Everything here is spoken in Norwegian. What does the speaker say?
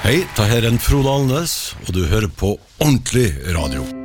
Hei, det her en Frode Alnes, og du hører på Ordentlig Radio.